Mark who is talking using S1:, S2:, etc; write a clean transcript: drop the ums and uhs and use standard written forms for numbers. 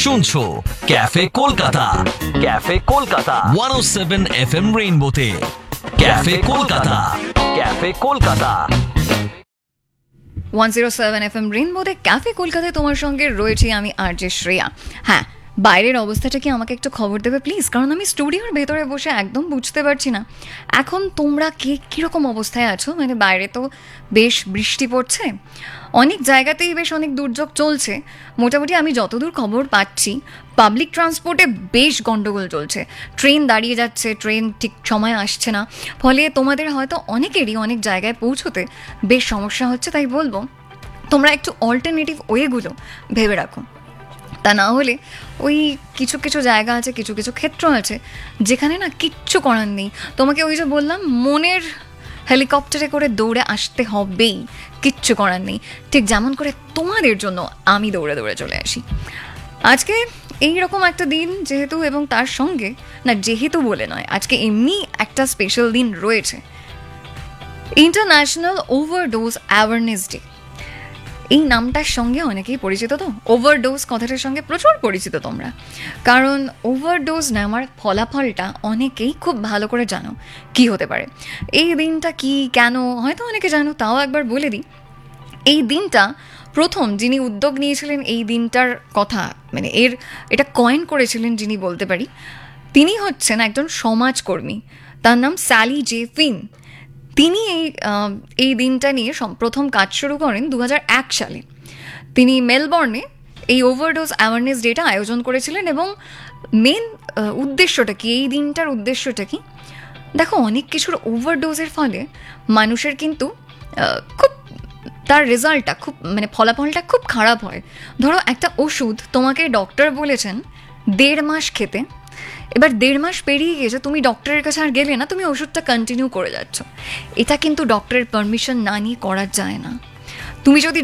S1: শুনছো cafe Kolkata 107 FM রেইনবোতে cafe Kolkata
S2: 107 FM রেইনবোতে cafe কলকাতায় তোমার সঙ্গে রয়েছি আমি আরজে শ্রেয়া। হ্যাঁ, বাইরের অবস্থাটা কি আমাকে একটু খবর দেবে প্লিজ, কারণ আমি স্টুডিওর ভেতরে বসে একদম বুঝতে পারছি না এখন তোমরা কীরকম অবস্থায় আছো। মানে বাইরে তো বেশ বৃষ্টি পড়ছে, অনেক জায়গাতেই বেশ অনেক দুর্যোগ চলছে। মোটামুটি আমি যতদূর খবর পাচ্ছি পাবলিক ট্রান্সপোর্টে বেশ গন্ডগোল চলছে, ট্রেন দাঁড়িয়ে যাচ্ছে, ট্রেন ঠিক সময় আসছে না, ফলে তোমাদের হয়তো অনেকেরই অনেক জায়গায় পৌঁছতে বেশ সমস্যা হচ্ছে। তাই বলবো তোমরা একটু অল্টারনেটিভ ওয়েগুলো ভেবে রাখো, তা না হলে ওই কিছু কিছু জায়গা আছে, কিছু কিছু ক্ষেত্র আছে যেখানে না কিচ্ছু করার নেই। তোমাকে ওই যে বললাম মনের হেলিকপ্টারে করে দৌড়ে আসতে হবেই, কিচ্ছু করার নেই। ঠিক যেমন করে তোমাদের জন্য আমি দৌড়ে দৌড়ে চলে আসি আজকে এইরকম একটা দিন যেহেতু, এবং তার সঙ্গে না যেহেতু বলে নয়, আজকে এমনি একটা স্পেশাল দিন রয়েছে, ইন্টারন্যাশনাল ওভারডোজ অ্যাওয়ারনেস ডে। এই নামটার সঙ্গে অনেকেই পরিচিত, তো ওভারডোজ কথাটার সঙ্গে প্রচুর পরিচিত তোমরা, কারণ ওভারডোজ নেওয়ার ফলাফলটা অনেকেই খুব ভালো করে জানো কি হতে পারে। এই দিনটা কি, কেন হয়তো অনেকে জানো, তাও একবার বলে দিই। এই দিনটা প্রথম যিনি উদ্যোগ নিয়েছিলেন এই দিনটার কথা, মানে এটা কয়েন করেছিলেন যিনি বলতে পারি, তিনি হচ্ছেন একজন সমাজকর্মী, তার নাম স্যালি জে ফিন। তিনি এই দিনটা নিয়ে প্রথম কাজ শুরু করেন 2001 সালে। তিনি মেলবর্নে এই ওভারডোজ অ্যাওয়ারনেস ডেটা আয়োজন করেছিলেন, এবং মেন উদ্দেশ্যটা কি, এই দিনটার উদ্দেশ্যটা কি, দেখো অনেক কিছুর ওভারডোজের ফলে মানুষের কিন্তু খুব তার রেজাল্টটা খুব, মানে ফলাফলটা খুব খারাপ হয়। ধরো একটা ওষুধ তোমাকে ডক্টর বলেছেন 1.5 মাস খেতে, এবার 1.5 মাস পেরিয়ে গেছে, তুমি ডক্টরের কাছে আর গেলে না, তুমি ওষুধটা কন্টিনিউ করে যাচ্ছ, এটা কিন্তু ডক্টরের পারমিশন না নিয়ে করা যায় না। তুমি যদি